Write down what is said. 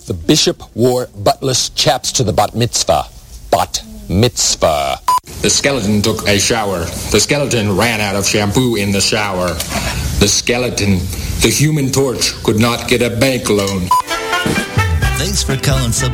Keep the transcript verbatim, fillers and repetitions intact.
The bishop wore buttless chaps to the bat mitzvah. Bat mitzvah. The skeleton took a shower. The skeleton ran out of shampoo in the shower. The skeleton, the human torch, could not get a bank loan. Thanks for calling Substance